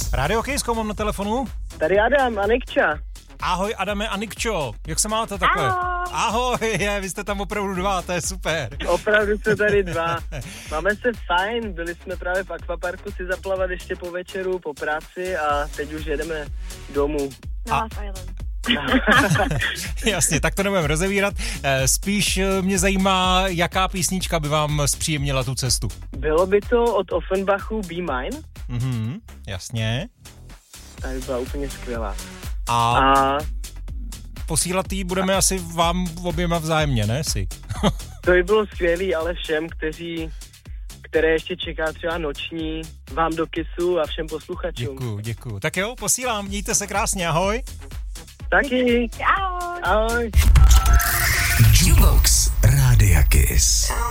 Radio Kisko mám na telefonu. Tady Adam a Nikča. Ahoj Adame a Nikčo, jak se máte takhle? Ahoj, vy jste tam opravdu dva, to je super. Opravdu jsme tady dva. Máme se fajn, byli jsme právě v akvaparku si zaplavat ještě po večeru, po práci a teď už jedeme domů. Na Love Island. Jasně, tak to nebudeme rozevírat. Spíš mě zajímá, jaká písnička by vám zpříjemnila tu cestu. Bylo by to od Offenbachu Be Mine? Jasně. Ta by byla úplně skvělá. A posílat jí budeme asi vám oběma vzájemně, ne si? To by bylo skvělý, ale všem, které ještě čeká třeba noční, vám do Kissu a všem posluchačům. Děkuju. Tak jo, posílám, mějte se krásně, ahoj. Taky. Ahoj. Ahoj. Jukebox Rádia Kiss.